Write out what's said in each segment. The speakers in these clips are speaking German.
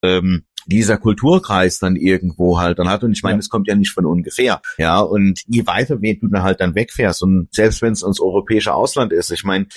dieser Kulturkreis dann irgendwo halt dann hat. Und ich meine, das kommt ja nicht von ungefähr. Ja, und je weiter du dann halt dann wegfährst und selbst wenn es ins europäische Ausland ist, ich meine,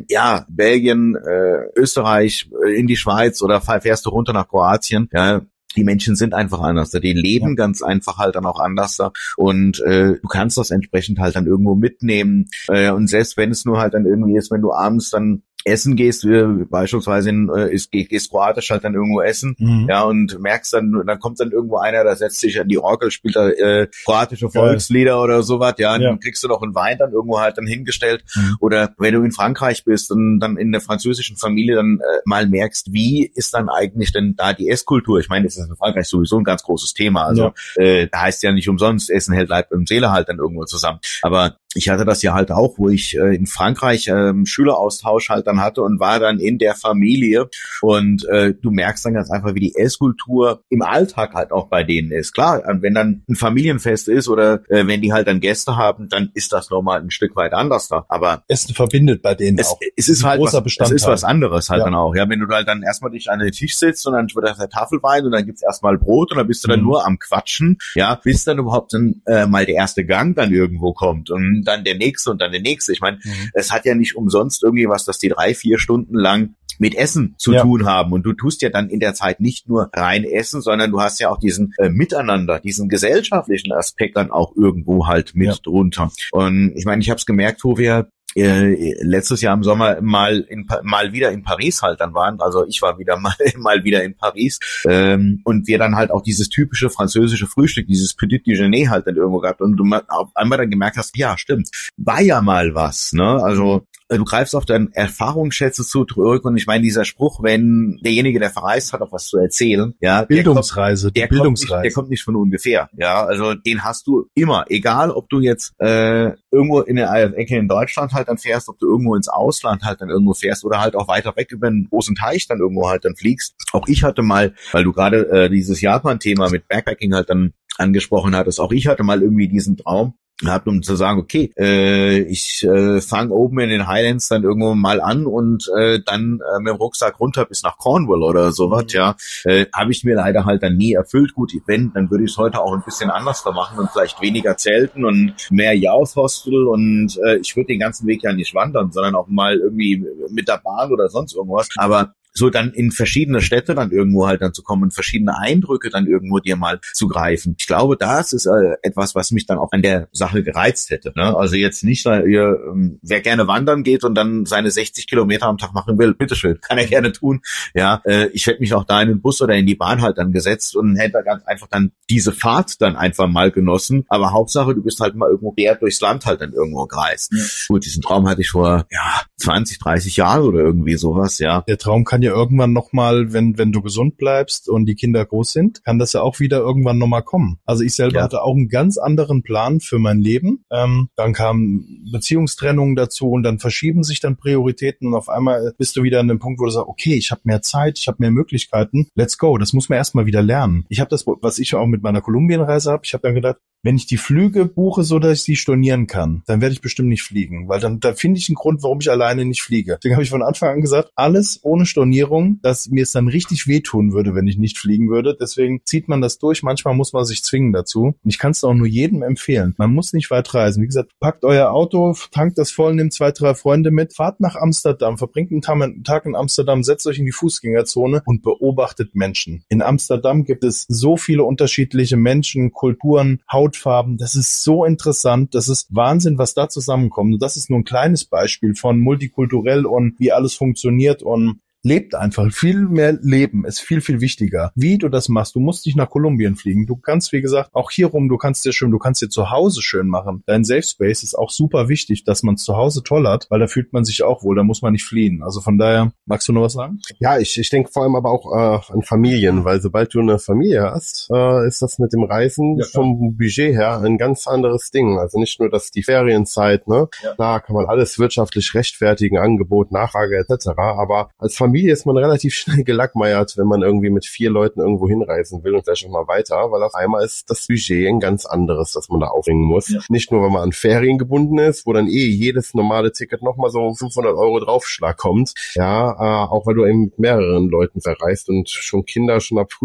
Belgien, Österreich, in die Schweiz oder fährst du runter nach Kroatien, ja, die Menschen sind einfach anders, die leben ganz einfach halt dann auch anders und du kannst das entsprechend halt dann irgendwo mitnehmen und selbst wenn es nur halt dann irgendwie ist, wenn du abends dann essen gehst, beispielsweise gehst kroatisch halt dann irgendwo essen, ja, und merkst dann kommt dann irgendwo einer, da setzt sich an die Orgel, spielt da kroatische Volkslieder oder sowas, ja, und dann kriegst du noch einen Wein dann irgendwo halt dann hingestellt. Oder wenn du in Frankreich bist und dann in der französischen Familie dann mal merkst, wie ist dann eigentlich denn da die Esskultur? Ich meine, das ist in Frankreich sowieso ein ganz großes Thema, also da heißt ja nicht umsonst, Essen hält Leib und Seele halt dann irgendwo zusammen, aber ich hatte das ja halt auch, wo ich in Frankreich Schüleraustausch halt dann hatte und war dann in der Familie und du merkst dann ganz einfach, wie die Esskultur im Alltag halt auch bei denen ist. Klar, wenn dann ein Familienfest ist oder wenn die halt dann Gäste haben, dann ist das nochmal ein Stück weit anders da. Aber Essen verbindet bei denen auch. Es ist halt großer Bestandteil. Es ist was anderes halt dann auch. Ja, wenn du halt dann erstmal dich an den Tisch sitzt und dann wird auf der Tafel Wein und dann gibt's erstmal Brot und dann bist du dann nur am Quatschen, ja, bis dann überhaupt dann mal der erste Gang dann irgendwo kommt und dann der nächste und dann der nächste. Ich meine, es hat ja nicht umsonst irgendwie was, dass die 3-4 Stunden lang mit Essen zu tun haben. Und du tust ja dann in der Zeit nicht nur rein essen, sondern du hast ja auch diesen Miteinander, diesen gesellschaftlichen Aspekt dann auch irgendwo halt mit drunter. Und ich meine, ich habe es gemerkt, wo wir letztes Jahr im Sommer mal wieder in Paris halt dann waren, also ich war wieder mal wieder in Paris und wir dann halt auch dieses typische französische Frühstück, dieses Petit Déjeuner halt dann irgendwo gehabt und du auf einmal dann gemerkt hast, ja stimmt, war ja mal was, ne, also du greifst auf deine Erfahrungsschätze zurück und ich meine, dieser Spruch, wenn derjenige, der verreist hat, auch was zu erzählen, ja, Bildungsreise, der kommt nicht von ungefähr, ja, also den hast du immer, egal ob du jetzt irgendwo in der Ecke in Deutschland halt dann fährst, ob du irgendwo ins Ausland halt dann irgendwo fährst oder halt auch weiter weg über einen großen Teich dann irgendwo halt dann fliegst. Auch ich hatte mal, weil du gerade dieses Japan-Thema mit Backpacking halt dann angesprochen hattest, auch ich hatte mal irgendwie diesen Traum, um zu sagen, okay, ich fange oben in den Highlands dann irgendwo mal an und dann mit dem Rucksack runter bis nach Cornwall oder sowas, ja, habe ich mir leider halt dann nie erfüllt. Gut, wenn, dann würde ich es heute auch ein bisschen anders da machen und vielleicht weniger zelten und mehr Youth Hostel und ich würde den ganzen Weg ja nicht wandern, sondern auch mal irgendwie mit der Bahn oder sonst irgendwas, aber so dann in verschiedene Städte dann irgendwo halt dann zu kommen und verschiedene Eindrücke dann irgendwo dir mal zu greifen. Ich glaube, das ist etwas, was mich dann auch an der Sache gereizt hätte. Ne? Also jetzt nicht, wer gerne wandern geht und dann seine 60 Kilometer am Tag machen will, bitteschön, kann er gerne tun. Ja, ich hätte mich auch da in den Bus oder in die Bahn halt dann gesetzt und hätte ganz einfach dann diese Fahrt dann einfach mal genossen. Aber Hauptsache, du bist halt mal irgendwo quer durchs Land halt dann irgendwo gereist. Ja. Gut, diesen Traum hatte ich vor 20, 30 Jahren oder irgendwie sowas, ja. Der Traum kann ja irgendwann nochmal, wenn du gesund bleibst und die Kinder groß sind, kann das ja auch wieder irgendwann nochmal kommen. Also ich selber hatte auch einen ganz anderen Plan für mein Leben. Dann kamen Beziehungstrennungen dazu und dann verschieben sich dann Prioritäten und auf einmal bist du wieder an dem Punkt, wo du sagst, okay, ich habe mehr Zeit, ich habe mehr Möglichkeiten, let's go. Das muss man erstmal wieder lernen. Ich habe das, was ich auch mit meiner Kolumbienreise habe, ich habe dann gedacht, wenn ich die Flüge buche, so dass ich sie stornieren kann, dann werde ich bestimmt nicht fliegen, weil dann da finde ich einen Grund, warum ich alleine nicht fliege. Deswegen habe ich von Anfang an gesagt, alles ohne Stornierung, dass mir es dann richtig wehtun würde, wenn ich nicht fliegen würde. Deswegen zieht man das durch. Manchmal muss man sich zwingen dazu. Und ich kann es auch nur jedem empfehlen. Man muss nicht weit reisen. Wie gesagt, packt euer Auto, tankt das voll, nehmt 2, 3 Freunde mit, fahrt nach Amsterdam, verbringt einen Tag in Amsterdam, setzt euch in die Fußgängerzone und beobachtet Menschen. In Amsterdam gibt es so viele unterschiedliche Menschen, Kulturen, Hautfarben. Das ist so interessant. Das ist Wahnsinn, was da zusammenkommt. Und das ist nur ein kleines Beispiel von multikulturell und wie alles funktioniert und lebt einfach. Viel mehr Leben ist viel, viel wichtiger. Wie du das machst, du musst nicht nach Kolumbien fliegen. Du kannst, wie gesagt, auch hier rum, du kannst dir zu Hause schön machen. Dein Safe Space ist auch super wichtig, dass man es zu Hause toll hat, weil da fühlt man sich auch wohl, da muss man nicht fliehen. Also von daher, magst du noch was sagen? Ja, ich denke vor allem aber auch an Familien, weil sobald du eine Familie hast, ist das mit dem Reisen vom Budget her ein ganz anderes Ding. Also nicht nur, dass die Ferienzeit, ne? Ja. Klar kann man alles wirtschaftlich rechtfertigen, Angebot, Nachfrage etc., aber als Familie Familie ist man relativ schnell gelackmeiert, wenn man irgendwie mit 4 Leuten irgendwo hinreisen will und gleich noch mal weiter, weil auf einmal ist das Budget ein ganz anderes, das man da aufbringen muss. Ja. Nicht nur, weil man an Ferien gebunden ist, wo dann jedes normale Ticket nochmal so 500 € Draufschlag kommt. Ja, auch weil du eben mit mehreren Leuten verreist und schon Kinder schon ab